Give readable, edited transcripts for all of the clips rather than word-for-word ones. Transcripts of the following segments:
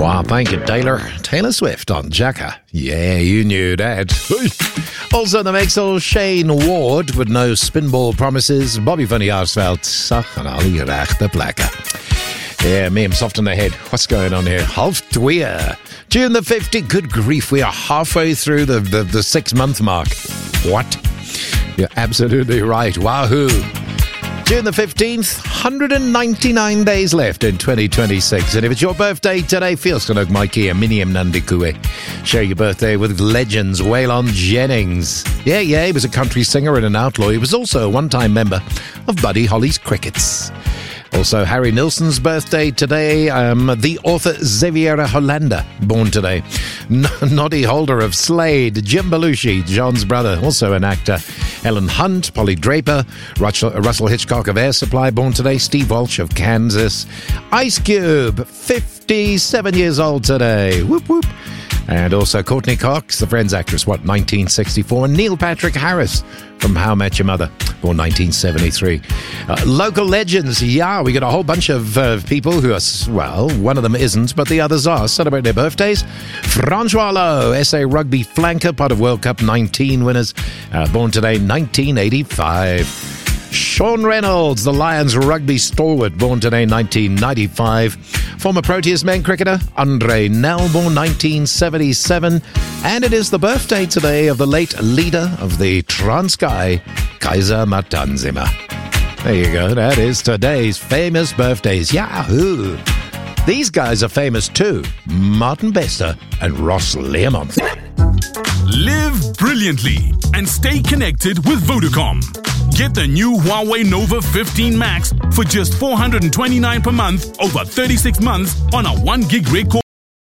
Wow, thank you, Taylor. Taylor Swift on Jacka. Yeah, you knew that. Also in the mix, old Shane Ward with no spinball promises. Bobby van Jaarsveld, zag en al die rechte plekken. Yeah, me, I'm soft on the head. What's going on here? Half twee. June the 50th. Good grief, we are halfway through the 6-month mark. What? You're absolutely right. Wahoo. June the 15th, 199 days left in 2026. And if it's your birthday today, feels like Mikey and Miniam Nandikue. Share your birthday with legends Waylon Jennings. Yeah, he was a country singer and an outlaw. He was also a one-time member of Buddy Holly's Crickets. Also, Harry Nilsson's birthday today. The author Xavier Hollander, born today. Noddy Holder of Slade. Jim Belushi, John's brother, also an actor. Helen Hunt, Polly Draper. Russell Hitchcock of Air Supply, born today. Steve Walsh of Kansas. Ice Cube, 57 years old today. Whoop, whoop. And also Courtney Cox, the Friends actress, 1964. And Neil Patrick Harris from How I Met Your Mother, born 1973. Local legends, yeah, we got a whole bunch of people who are, well, one of them isn't, but the others are, celebrate their birthdays. Francois Lowe, SA rugby flanker, part of World Cup 19 winners, born today, 1985. Sean Reynolds, the Lions rugby stalwart, born today, 1995. Former Proteas men cricketer, Andre Nell, born 1977. And it is the birthday today of the late leader of the Transkei, Kaiser Matanzima. There you go, that is today's famous birthdays. Yahoo! These guys are famous too, Martin Bester and Ross Learmonth. Live brilliantly and stay connected with Vodacom. Get the new Huawei Nova 15 Max for just $429 per month over 36 months on a 1 gig rate call.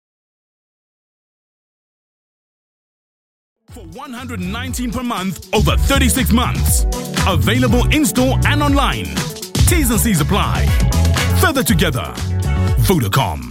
For $119 per month over 36 months. Available in-store and online. T's and C's apply. Further together. Vodacom.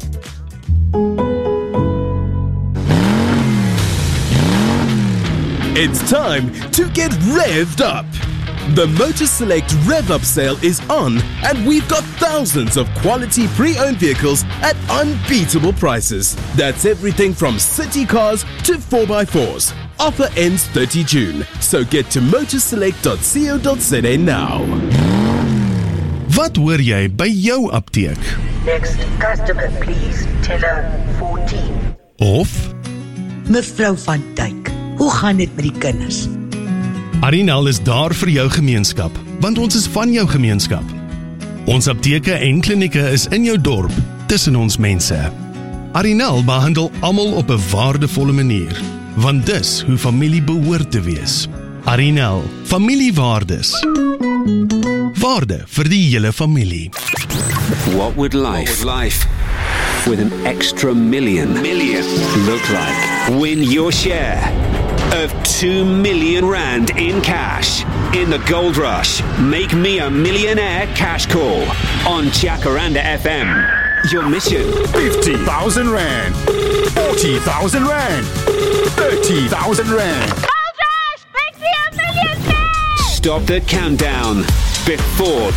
It's time to get revved up. The Motor Select Rev Up sale is on, and we've got thousands of quality pre-owned vehicles at unbeatable prices. That's everything from city cars to 4x4s. Offer ends 30 June, so get to motorselect.co.za now. Wat hoor jy by jou apteek? Next customer, please. Teller 14. Of Mevrou van Dijk, hoe gaan dit met die kinders? Arinal is daar vir jou gemeenskap, want ons is van jou gemeenskap. Ons apteke en klinieke is in jou dorp, tussen ons mense. Arinal behandel almal op 'n waardevolle manier, want dis hoe familie behoort te wees. Arinal, familiewaardes. Waarde vir die hele familie. What would life with an extra million look like? Win your share of 2 million rand in cash in the Gold Rush. Make me a millionaire cash call on Jacaranda FM. Your mission: 50,000 rand, 40,000 rand, 30,000 rand. Gold Rush, make me a million cash! Stop the countdown before